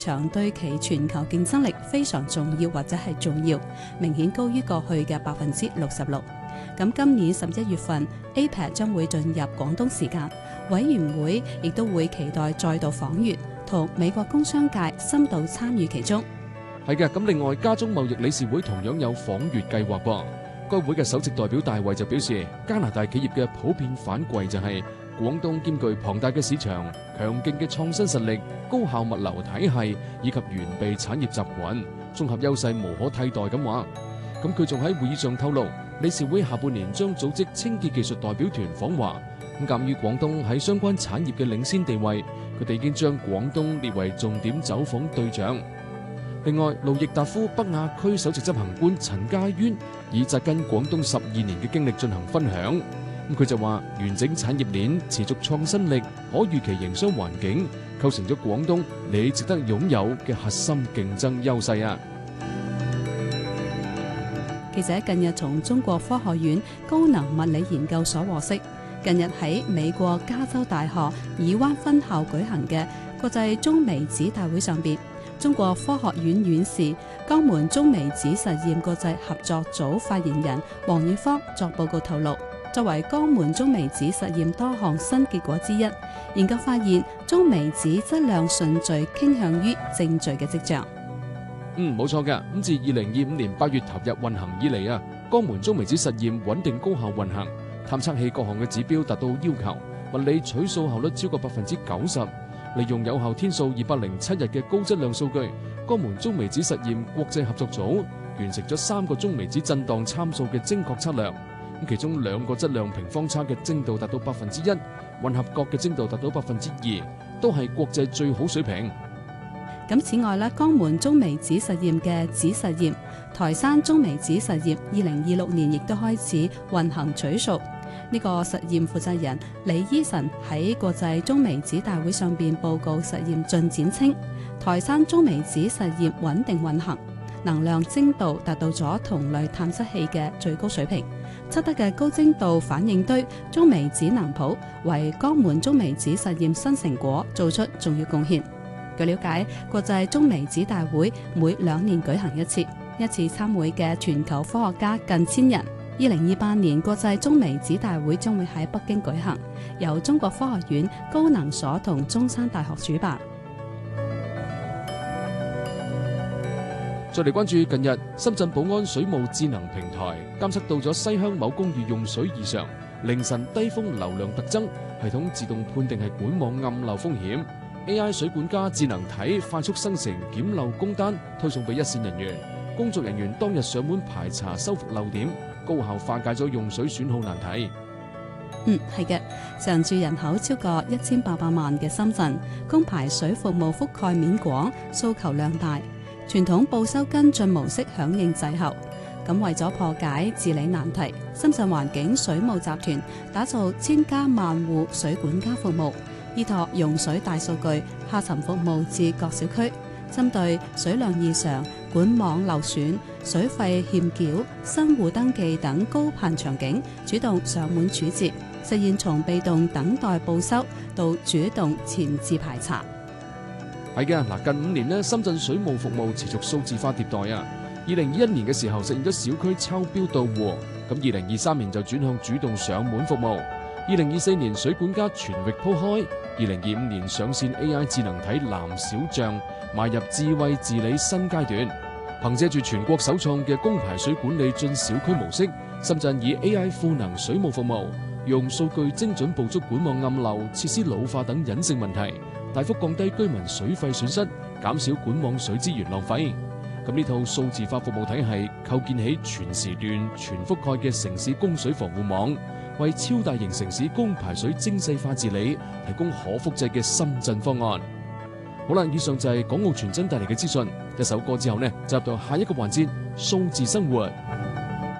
場對其全球競爭力非常重要或者係重要，明顯高於過去嘅66%。咁今年11月份 APEC 將會進入廣東時間，委員會亦都會期待再度訪粵，同美國工商界深度參與其中。 係嘅，咁另外加中貿易理事會同樣有訪粵計劃噃。該會嘅首席代表大衛就表示，加拿大企業嘅普遍反饋就係廣東兼具龐大嘅市場、強勁嘅創新實力、高效物流體系以及完備產業集群，綜合優勢無可替代咁話。咁佢仲喺會議上透露，理事會下半年將組織清潔技術代表團訪華。咁鑑於廣東喺相關產業嘅領先地位，佢哋已經將廣東列為重點走訪對象。另外，路易達夫北亞區首席執行官陳家淵以紮根廣東12年嘅經歷進行分享。咁佢就話，完整產業鏈、持續創新力、可預期營商環境，構成咗廣東你值得擁有嘅核心競爭優勢啊！ 記者近日從中國科學院高能物理研究所獲悉，近日喺美國加州大學爾灣分校舉行嘅國際中微子大會上邊，中國科學院院士、江門中微子實驗國際合作組發言人王宇芳作報告透露，作為江門中微子實驗多項新結果之一，研究發現中微子質量順序傾向於正序嘅跡象。 冇錯嘅。咁自2025年8月投入運行以嚟啊，江門中微子實驗穩定高效運行，探測器各項嘅指標達到要求，物理取數效率超過90%。利用有效天數207日嘅高質量數據，江門中微子實驗國際合作組完成咗3個中微子震盪參數嘅精確測量。咁其中2個質量平方差嘅精度達到1%，混合角嘅精度達到2%，都係國際最好水平。 咁此外咧，江門中微子實驗嘅子實驗、台山中微子實驗2026年亦都開始運行取數。呢個實驗負責人李依晨喺國際中微子大會上邊報告實驗進展稱，台山中微子實驗穩定運行，能量精度達到咗同類探測器嘅最高水平，測得嘅高精度反應堆中微子能譜為江門中微子實驗新成果做出重要貢獻。據了解，國際中微子大會每2年舉行一次參會嘅全球科學家近1000人。2028年國際中微子大會將會喺北京舉行，由中國科學院高能所同中山大學主辦。 再嚟關注近日深圳寶安水務智能平台監測到咗西鄉某公寓用水異常，凌晨低峰流量特增，系統自動判定係管網暗漏風險。AI 水管家智能體快速生成檢漏工單，推送俾一線人員。工作人員當日上門排查修復漏點，高效化解咗用水損耗難題。 係嘅，常住人口超過1800萬嘅深圳，供排水服務覆蓋面廣，訴求量大，傳統報修跟進模式響應滯後。咁為咗破解治理難題，深圳環境水務集團打造1000家萬戶水管家服務，依託用水大數據，下沉服務至各小區，針對水量異常、管網漏損、水費欠繳、新戶登記等高頻場景，主動上門處置，實現從被動等待報修到主動前置排查。 係嘅，近5年呢，深圳水務服務持續數字化迭代啊。2021年嘅時候實現咗小區抄標到戶，咁2023年就轉向主動上門服務。2024年水管家全域鋪開，2025年上線 AI 智能體藍小象，邁入智慧治理新階段。憑借住全國首創嘅供排水管理進小區模式，深圳以 AI 賦能水務服務，用數據精準捕捉管網暗漏、設施老化等隱性問題，大幅降低居民水費損失，減少管網水資源浪費。咁呢套數字化服務體系構建起全時段、全覆蓋嘅城市供水防護網，為超大型城市供排水精細化治理提供可複製嘅深圳方案。好啦，以上就係港澳傳真帶嚟嘅資訊。一首歌之後呢，就入到下一個環節，數字生活。